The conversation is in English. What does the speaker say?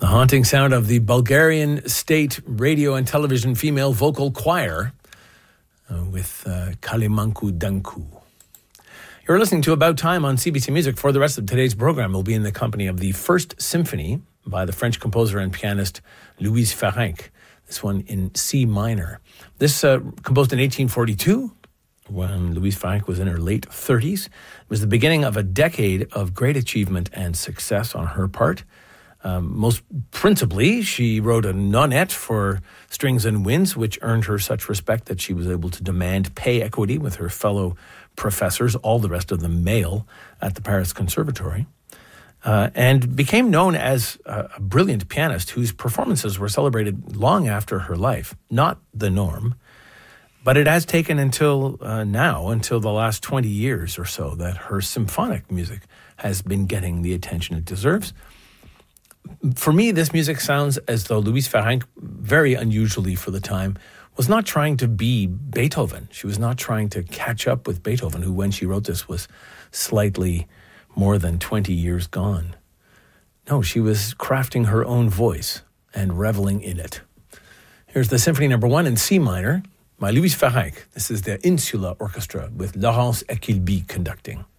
The haunting sound of the Bulgarian State Radio and Television Female Vocal Choir with Kalimanku Danku. You're listening to About Time on CBC Music. For the rest of today's program, we'll be in the company of the First Symphony by the French composer and pianist Louise Farenc. This one in C minor. This composed in 1842 when Louise Farenc was in her late 30s. It was the beginning of a decade of great achievement and success on her part. Most principally, she wrote a nonette for Strings and Winds, which earned her such respect that she was able to demand pay equity with her fellow professors, all the rest of them male, at the Paris Conservatory, and became known as a brilliant pianist whose performances were celebrated long after her life. Not the norm, but it has taken until the last 20 years or so, that her symphonic music has been getting the attention it deserves. For me, this music sounds as though Louise Farenc, very unusually for the time, was not trying to be Beethoven. She was not trying to catch up with Beethoven, who, when she wrote this, was slightly more than 20 years gone. No, she was crafting her own voice and reveling in it. Here's the Symphony No. 1 in C minor by Louise Farenc. This is the Insula Orchestra with Laurence Equilby conducting.